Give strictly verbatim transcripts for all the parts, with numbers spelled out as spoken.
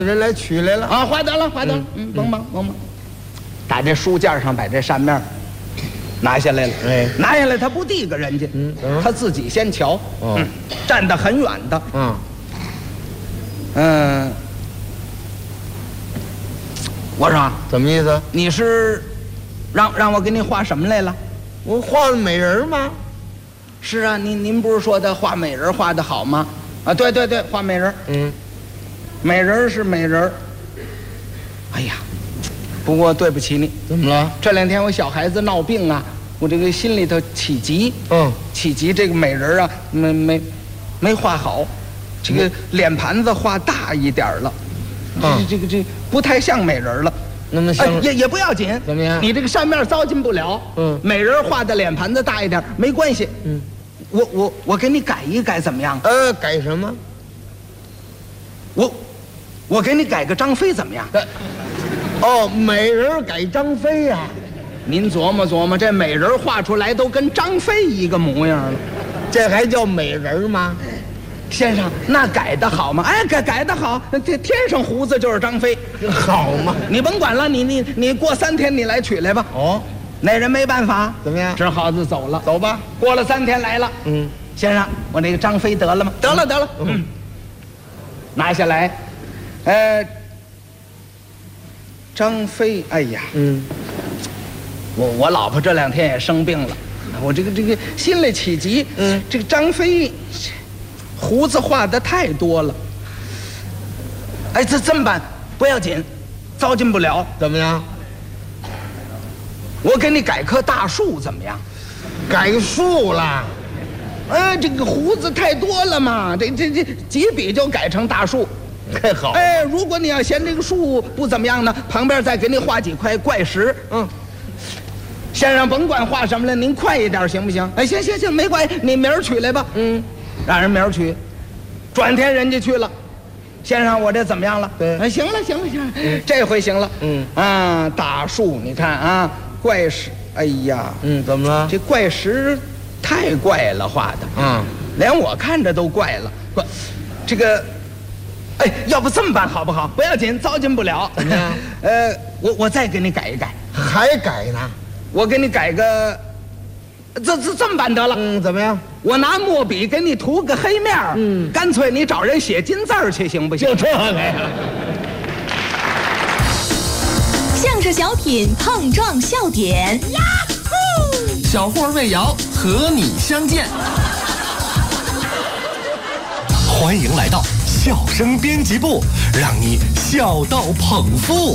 人来取来了啊，画得了，画得了，嗯，甭忙甭忙，打这书架上把这扇面拿下来了， 哎， 拿下来他不递给人家， 嗯， 他自己先瞧， 哦， 嗯，站得很远的， 嗯嗯，我说怎么意思？ 你是让让我给你画什么来了？ 我画的美人吗？ 是啊，您您不是说的画美人画的好吗？啊，对对对，画美人， 嗯， 美人是美人。哎呀，不过对不起你， 怎么了？ 这两天我小孩子闹病啊，我这个心里头起急， 嗯， 起急，这个美人啊，没没没画好，这个脸盘子画大一点了， 嗯， 这这个这不太像美人了。 那么像、 哎、也也不要紧， 怎么样？ 你这个扇面糟践不了， 嗯， 美人画的脸盘子大一点没关系， 嗯， 我我我给你改一改怎么样？ 呃，改什么？ 我我给你改个张飞怎么样？ 哦，美人改张飞呀、啊？ 您琢磨琢磨，这美人画出来都跟张飞一个模样了， 这还叫美人吗？ 先生，那改得好吗？哎，改改得好，这天上胡子就是张飞， 好嘛？ 你甭管了，你你你过三天你来取来吧。 哦， 那人没办法， 怎么样？ 只好就走了。 走吧。 过了三天来了， 嗯， 先生，我那个张飞得了吗？得了得了，嗯，拿下来，呃，张飞，哎呀， 嗯， 我我老婆这两天也生病了，我这个这个心里起急， 嗯， 这个张飞。胡子画的太多了，哎，这这么办？不要紧，糟践不了。 怎么样？ 我给你改棵大树怎么样？ 改树了？ 哎，这个胡子太多了嘛，这这这几笔就改成大树， 太好。 哎，如果你要嫌这个树不怎么样呢，旁边再给你画几块怪石。嗯，先生甭管画什么了，您快一点行不行？哎，行行行，没关系，你明儿取来吧。嗯。让人明儿去，转天人家去了，先生，我这怎么样了？ 对， 哎，行了，行了，行了，嗯、这回行了。嗯啊，大树，你看啊，怪石，哎呀， 嗯，怎么了？ 这怪石太怪了，画的， 嗯， 连我看着都怪了。怪，这个，哎，要不这么办好不好？不要紧，糟践不了。 怎么样？ 呃，我我再给你改一改， 还改呢？ 我给你改个。这这这么办得了？ 嗯，怎么样？ 我拿墨笔给你涂个黑面儿，嗯，干脆你找人写金字儿去，行不行？ 就这个呀。 相声小品碰撞笑点，呀呼！ 小霍魏瑶和你相见，欢迎来到笑声编辑部，让你笑到捧腹。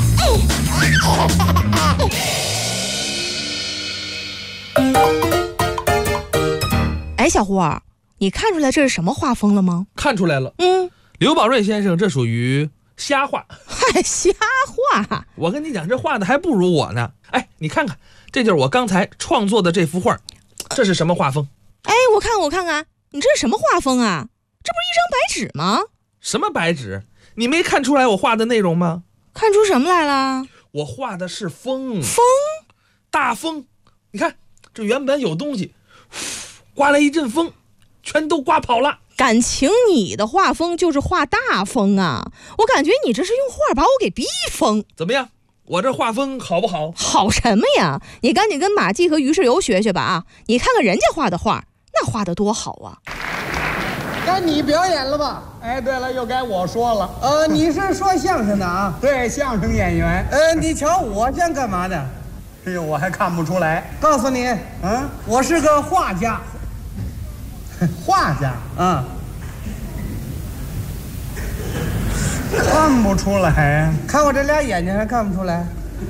哎，小胡儿，你看出来这是什么画风了吗？ 看出来了。 嗯， 刘宝瑞先生这属于瞎画。 嗨，瞎画！ 我跟你讲，这画的还不如我呢。哎，你看看，这就是我刚才创作的这幅画，这是什么画风？ 哎，我看我看看，你这是什么画风啊？这不是一张白纸吗？ 什么白纸？你没看出来我画的内容吗？ 看出什么来了？ 我画的是风。 风？ 大风。你看，这原本有东西，刮来一阵风，全都刮跑了。 感情你的画风就是画大风啊！我感觉你这是用画把我给逼疯。 怎么样？我这画风好不好？ 好什么呀？你赶紧跟马季和于世友学学吧啊！你看看人家画的画，那画的多好啊！ 该你表演了吧？ 哎，对了，又该我说了。 呃，你是说相声的啊？ 对，相声演员。 呃，你瞧我像干嘛的？ 哎呦，我还看不出来。 告诉你， 嗯， 我是个画家。 画家啊， 看不出来呀。 看我这俩眼睛还看不出来？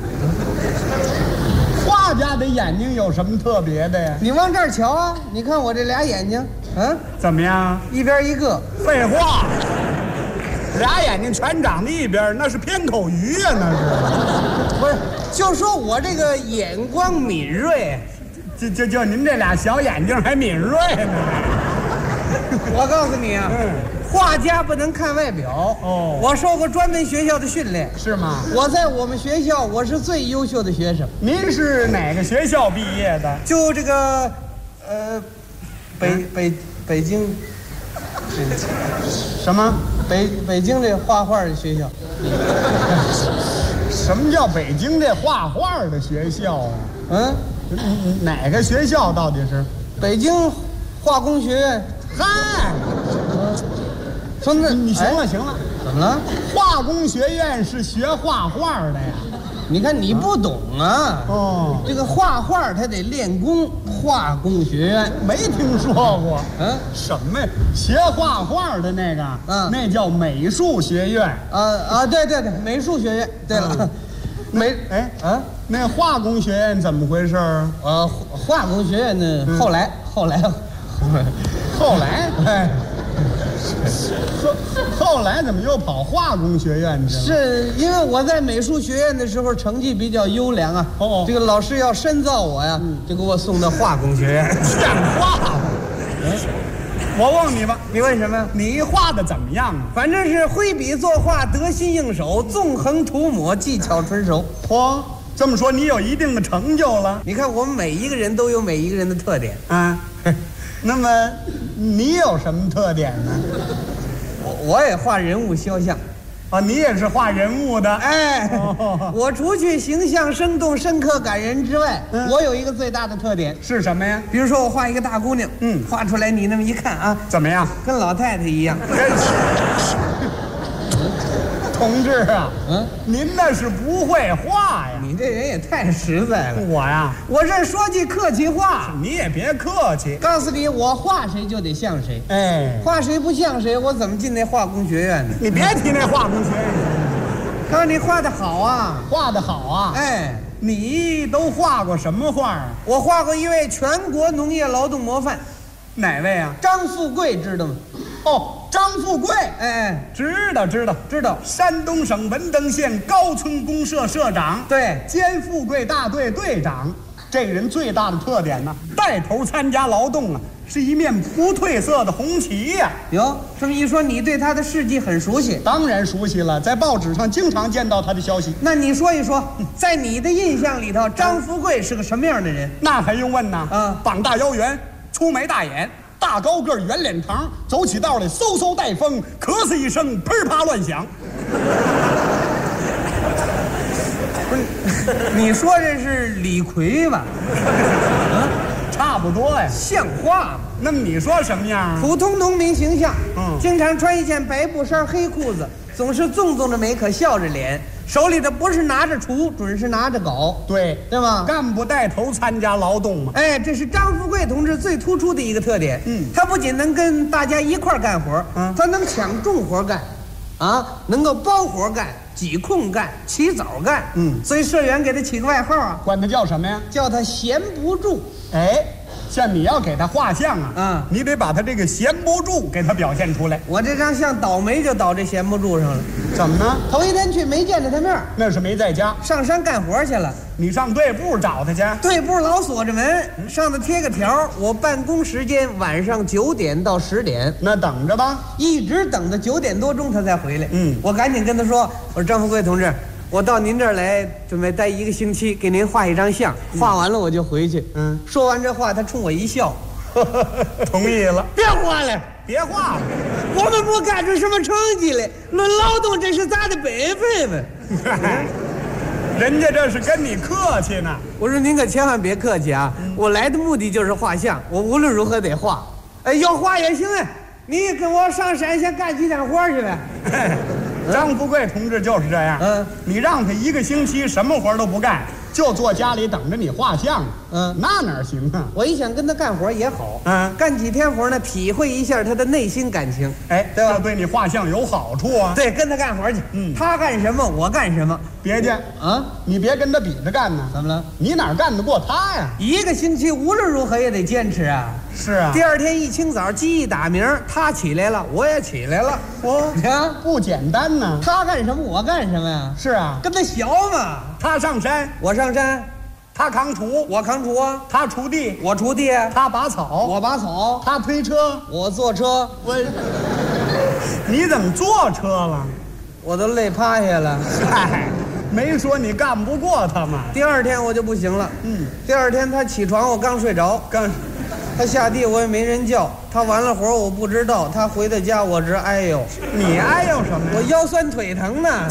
画家的眼睛有什么特别的呀？ 你往这儿瞧啊！你看我这俩眼睛，嗯， 怎么样？ 一边一个。 废话，俩眼睛全长在一边，那是偏口鱼呀，那是。 不是，就说我这个眼光敏锐。 就就就您这俩小眼睛还敏锐呢。 我告诉你啊，嗯，画家不能看外表。 哦， 我受过专门学校的训练。 是吗？ 我在我们学校我是最优秀的学生。 您是哪个学校毕业的？ 就这个，呃，北北北京。 什么？ 北北京这画画的学校。 什么叫北京这画画的学校啊？ 嗯， 哪个学校到底是？ 北京化工学院。 嗨， 说那你行了哎行了， 怎么了？ 化工学院是学画画的呀。 你看你不懂啊。 哦， 这个画画他得练功，化工学院没听说过。 嗯， 什么呀？学画画的那个， 嗯那叫美术学院。 啊啊，对对对，美术学院。对了， 嗯美哎啊， 那化工学院怎么回事儿？ 呃，化工学院呢，后来后来后来，哎，后后来怎么又跑化工学院去了？ 是因为我在美术学院的时候成绩比较优良啊。 哦这个老师要深造我呀，就给我送到化工学院。 像话吗？我问你吧， 你问什么？ 你画的怎么样啊？ 反正是挥笔作画，得心应手，纵横涂抹，技巧纯熟。 嚯，这么说你有一定的成就了你看，我们每一个人都有每一个人的特点。 啊？那么你有什么特点呢？ 我我也画人物肖像。 啊，你也是画人物的？ 哎， 哦我除去形象生动、深刻、感人之外， 嗯我有一个最大的特点。 是什么呀？ 比如说，我画一个大姑娘， 嗯画出来你那么一看啊， 怎么样？ 跟老太太一样。 真是，同志啊， 嗯， 您那是不会画呀。 你这人也太实在了。 我呀， 我这说句客气话， 你也别客气。 告诉你，我画谁就得像谁， 哎， 画谁不像谁，我怎么进那化工学院呢？ 你别提那化工学院， 告诉你，画的好啊！ 画的好啊。 哎， 你都画过什么画啊？ 我画过一位全国农业劳动模范， 哪位啊？ 张富贵，知道吗？ 哦，张富贵。 哎哎， 知道知道知道。 山东省文登县高村公社社长， 对， 兼富贵大队队长。这个人最大的特点呢，带头参加劳动啊，是一面不褪色的红旗呀、 哟，这么一说，你对他的事迹很熟悉。 当然熟悉了，在报纸上经常见到他的消息。 那你说一说，在你的印象里头，张富贵是个什么样的人？ 那还用问呐？ 啊膀大腰圆，粗眉大眼，大高个儿，圆脸膛，走起道来嗖嗖带风，咳嗽一声噼啪乱响。 不是，你说这是李逵吧？ 啊，差不多呀。 像话吗？ 那么你说什么样啊？ 普通农民形象， 嗯经常穿一件白布衫、黑裤子，总是纵纵着眉，可笑着脸，手里的不是拿着锄，准是拿着镐， 对对吗？ 干部带头参加劳动嘛。 哎，这是张富贵同志最突出的一个特点。 嗯他不仅能跟大家一块儿干活， 嗯他能抢重活干，啊，能够包活干、挤空干、起早干。 嗯所以社员给他起个外号啊， 管他叫什么呀？ 叫他闲不住。 哎，像你要给他画像啊， 嗯你得把他这个闲不住给他表现出来。 我这张像倒霉就倒这闲不住上了。 怎么呢？ 头一天去没见着他面儿， 那是没在家， 上山干活去了。 你上队部找他去。 队部老锁着门，上头贴个条儿，我办公时间晚上九点到十点， 那等着吧。 一直等到九点多钟他才回来。 嗯我赶紧跟他说：“我说张富贵同志，我到您这儿来，准备待一个星期，给您画一张像，画完了我就回去。” 嗯， 说完这话，他冲我一笑同意了。 别画了， 别画了。 我们不干出什么成绩来，论劳动这是咱的本分嘛。 人家这是跟你客气呢。 我说您可千万别客气啊！我来的目的就是画像，我无论如何得画。哎，要画也行啊，你跟我上山先干几天活去呗。 张富贵同志就是这样。 嗯， 你让他一个星期什么活都不干，就坐家里等着你画像。 嗯那哪行啊？ 我一想跟他干活也好， 嗯干几天活呢，体会一下他的内心感情。 哎， 对吧这对你画像有好处啊。 对，跟他干活去。 嗯他干什么我干什么别介啊？ 你别跟他比着干呢。 怎么了？ 你哪干得过他呀？ 一个星期无论如何也得坚持啊。 是啊。 第二天一清早鸡一打鸣，他起来了，我也起来了。 我你看不简单呢。 他干什么我干什么呀？ 是啊， 跟他学嘛。 他上山， 我上山， 他扛锄， 我扛锄啊， 他锄地， 我锄地啊， 他拔草， 我拔草， 他推车。 我坐车， 我，你怎么坐车了？ 我都累趴下了。 嗨，没说你干不过他嘛。 第二天我就不行了。 嗯， 第二天他起床，我刚睡着， 干， 他下地我也没人叫，他完了活我不知道，他回到家我直哎呦。 你哎呦什么呀？ 我腰酸腿疼呢。